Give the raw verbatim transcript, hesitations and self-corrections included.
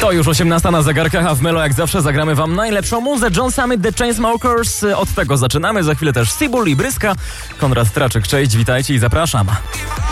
To już osiemnasta na zegarkach, a w Melo jak zawsze zagramy wam najlepszą muzę. John Summit, The Chainsmokers. Od tego zaczynamy. Za chwilę też Sibul i Bryska. Konrad Traczyk, cześć, witajcie i zapraszam.